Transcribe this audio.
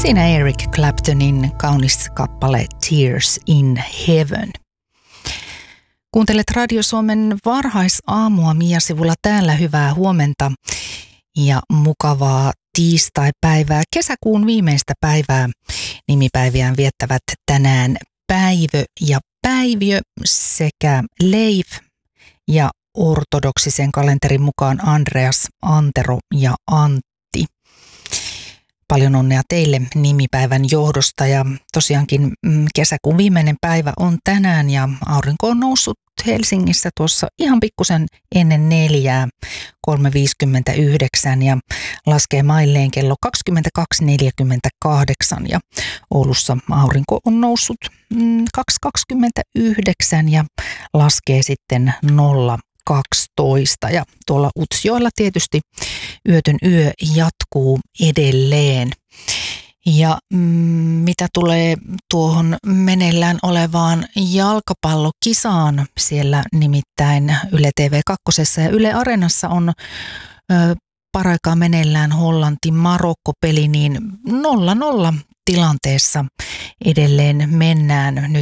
Siinä Eric Claptonin kaunis kappale Tears in Heaven. Kuuntelet Radio Suomen varhaisaamua Mia-sivulla täällä. Hyvää huomenta ja mukavaa tiistaipäivää. Kesäkuun viimeistä päivää nimipäiviään viettävät tänään Päivö ja Päiviö sekä Leif ja ortodoksisen kalenterin mukaan Andreas, Antero ja Antti. Paljon onnea teille nimipäivän johdosta ja tosiaankin kesäkuun viimeinen päivä on tänään ja aurinko on noussut Helsingissä tuossa ihan pikkusen ennen 4, 3.59 ja laskee mailleen kello 22.48 ja Oulussa aurinko on noussut 2.29 ja laskee sitten 0.12 ja tuolla Utsjoella tietysti yötön yö jatkuu edelleen. Ja mitä tulee tuohon meneillään olevaan jalkapallokisaan, siellä nimittäin Yle TV2 ja Yle Areenassa on paraikaa meneillään Hollanti-Marokko-peli, niin 0-0 tilanteessa edelleen mennään. Nyt